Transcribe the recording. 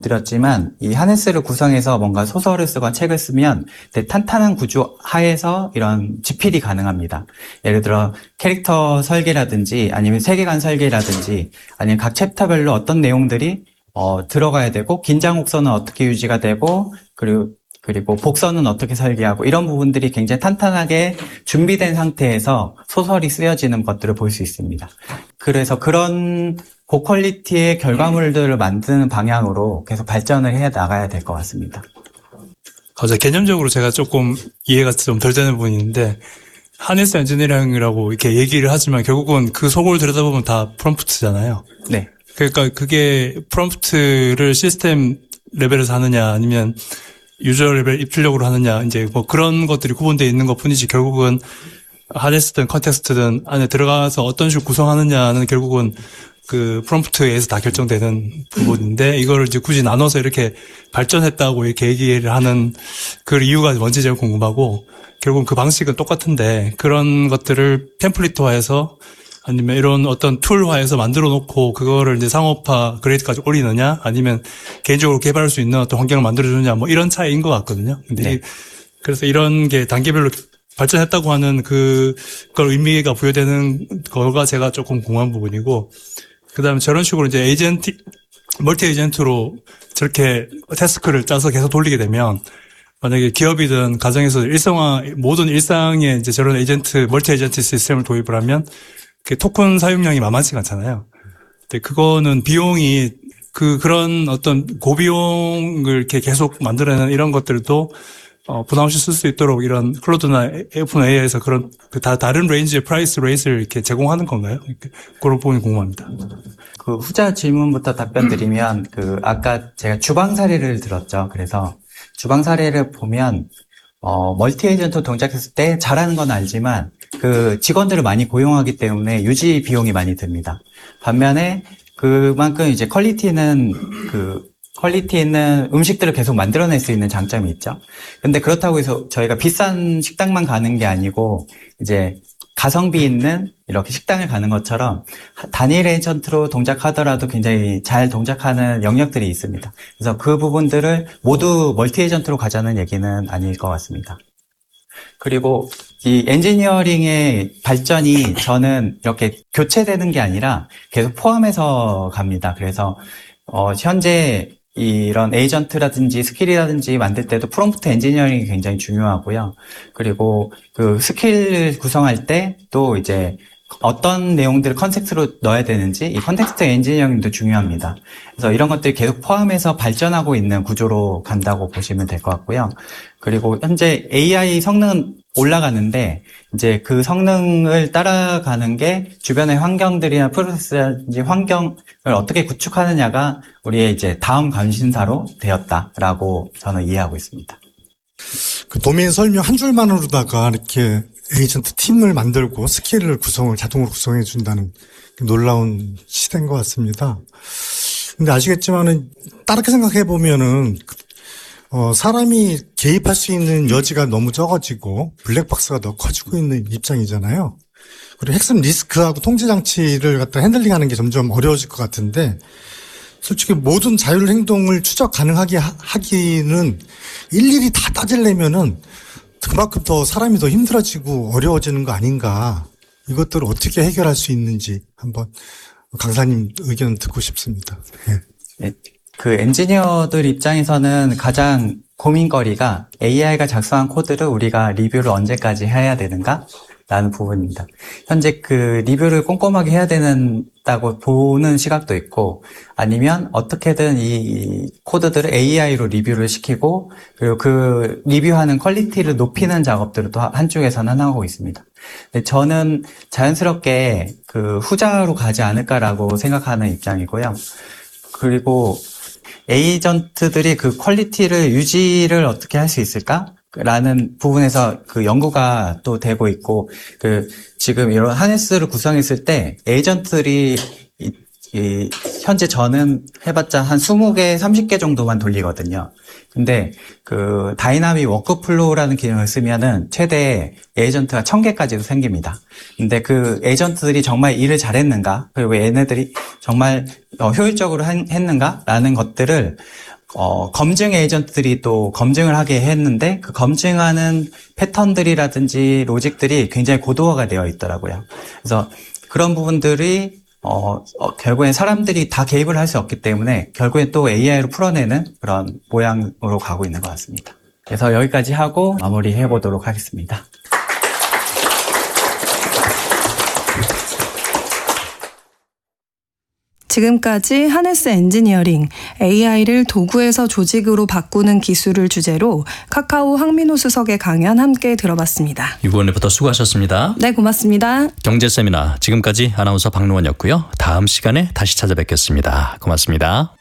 드렸지만 이 하네스를 구성해서 뭔가 소설을 쓰거나 책을 쓰면 되게 탄탄한 구조 하에서 이런 집필이 가능합니다. 예를 들어 캐릭터 설계라든지 아니면 세계관 설계라든지 아니면 각 챕터별로 어떤 내용들이 들어가야 되고 긴장 곡선은 어떻게 유지가 되고 그리고 복선은 어떻게 설계하고 이런 부분들이 굉장히 탄탄하게 준비된 상태에서 소설이 쓰여지는 것들을 볼 수 있습니다. 그래서 그런 고퀄리티의 결과물들을 만드는 방향으로 계속 발전을 해 나가야 될 것 같습니다. 개념적으로 제가 조금 이해가 좀 덜 되는 부분이 있는데, 하네스 엔지니어링이라고 이렇게 얘기를 하지만 결국은 그 속을 들여다보면 다 프롬프트잖아요. 네. 그러니까 그게 프롬프트를 시스템 레벨에서 하느냐 아니면 유저 레벨 입출력으로 하느냐 이제 뭐 그런 것들이 구분되어 있는 것 뿐이지 결국은 하네스든 컨텍스트든 안에 들어가서 어떤 식으로 구성하느냐는 결국은 그 프롬프트에서 다 결정되는 부분인데 이거를 이제 굳이 나눠서 이렇게 발전했다고 이렇게 얘기를 하는 그 이유가 뭔지 제가 궁금하고 결국은 그 방식은 똑같은데 그런 것들을 템플릿화해서 아니면 이런 어떤 툴화해서 만들어 놓고 그거를 이제 상업화 그레이드까지 올리느냐 아니면 개인적으로 개발할 수 있는 어떤 환경을 만들어 주느냐 뭐 이런 차이인 것 같거든요. 근데 네. 그래서 이런 게 단계별로 발전했다고 하는 그걸 의미가 부여되는 거가 제가 조금 궁금한 부분이고 그다음에 저런 식으로 이제 멀티 에이전트로 저렇게 태스크를 짜서 계속 돌리게 되면 만약에 기업이든 가정에서 모든 일상에 이제 저런 멀티 에이전트 시스템을 도입을 하면 그 토큰 사용량이 만만치가 않잖아요. 근데 그거는 비용이 그런 어떤 고비용을 이렇게 계속 만들어내는 이런 것들도 부담 없이 쓸 수 있도록 이런 클로드나 오픈 AI에서 그런 다른 레인지의 프라이스 레이스를 이렇게 제공하는 건가요? 그런 부분이 궁금합니다. 그 후자 질문부터 답변 드리면 아까 제가 주방 사례를 들었죠. 그래서 주방 사례를 보면 멀티 에이전트 동작했을 때 잘하는 건 알지만 그 직원들을 많이 고용하기 때문에 유지 비용이 많이 듭니다. 반면에 그만큼 이제 퀄리티 있는 음식들을 계속 만들어낼 수 있는 장점이 있죠. 근데 그렇다고 해서 저희가 비싼 식당만 가는 게 아니고 이제 가성비 있는 이렇게 식당을 가는 것처럼 단일 에이전트로 동작하더라도 굉장히 잘 동작하는 영역들이 있습니다. 그래서 그 부분들을 모두 멀티 에이전트로 가자는 얘기는 아닐 것 같습니다. 그리고 이 엔지니어링의 발전이 저는 이렇게 교체되는 게 아니라 계속 포함해서 갑니다. 그래서 현재 이런 에이전트라든지 스킬이라든지 만들 때도 프롬프트 엔지니어링이 굉장히 중요하고요. 그리고 그 스킬을 구성할 때 또 이제 어떤 내용들을 컨텍스트로 넣어야 되는지 이 컨텍스트 엔지니어링도 중요합니다. 그래서 이런 것들이 계속 포함해서 발전하고 있는 구조로 간다고 보시면 될 것 같고요. 그리고 현재 AI 성능은 올라가는데 이제 그 성능을 따라가는 게 주변의 환경들이나 프로세스라든지 환경을 어떻게 구축하느냐가 우리의 이제 다음 관심사로 되었다라고 저는 이해하고 있습니다. 그 도메인 설명 한 줄만으로다가 이렇게 에이전트 팀을 만들고 스킬을 자동으로 구성해 준다는 놀라운 시대인 것 같습니다. 근데 아시겠지만은 다르게 생각해 보면은 사람이 개입할 수 있는 여지가 너무 적어지고 블랙박스가 더 커지고 있는 입장이잖아요. 그리고 핵심 리스크하고 통제 장치를 갖다 핸들링하는 게 점점 어려워질 것 같은데 솔직히 모든 자율 행동을 추적 가능하게 하기는 일일이 다 따지려면은 그만큼 더 사람이 더 힘들어지고 어려워지는 거 아닌가. 이것들을 어떻게 해결할 수 있는지 한번 강사님 의견 듣고 싶습니다. 네. 그 엔지니어들 입장에서는 가장 고민거리가 AI가 작성한 코드를 우리가 리뷰를 언제까지 해야 되는가? 라는 부분입니다. 현재 그 리뷰를 꼼꼼하게 해야 된다고 보는 시각도 있고 아니면 어떻게든 이 코드들을 AI로 리뷰를 시키고 그리고 그 리뷰하는 퀄리티를 높이는 작업들을 또 한쪽에서는 하고 있습니다. 근데 저는 자연스럽게 그 후자로 가지 않을까라고 생각하는 입장이고요. 그리고 에이전트들이 그 퀄리티를 유지를 어떻게 할 수 있을까? 라는 부분에서 그 연구가 또 되고 있고, 지금 이런 하네스를 구성했을 때 에이전트들이 현재 저는 해봤자 한 20개, 30개 정도만 돌리거든요. 근데 그 다이나믹 워크플로우라는 기능을 쓰면은 최대 에이전트가 1000개까지도 생깁니다. 근데 그 에이전트들이 정말 일을 잘했는가, 그리고 얘네들이 정말 효율적으로 했는가라는 것들을 검증 에이전트들이 또 검증을 하게 했는데 그 검증하는 패턴들이라든지 로직들이 굉장히 고도화가 되어 있더라고요. 그래서 그런 부분들이 결국엔 사람들이 다 개입을 할 수 없기 때문에 결국엔 또 AI로 풀어내는 그런 모양으로 가고 있는 것 같습니다. 그래서 여기까지 하고 마무리해 보도록 하겠습니다. 지금까지 하네스 엔지니어링, AI를 도구에서 조직으로 바꾸는 기술을 주제로 카카오 황민호 수석의 강연 함께 들어봤습니다. 유고원 리포터 수고하셨습니다. 네, 고맙습니다. 경제 세미나 지금까지 아나운서 박노원이었고요. 다음 시간에 다시 찾아뵙겠습니다. 고맙습니다.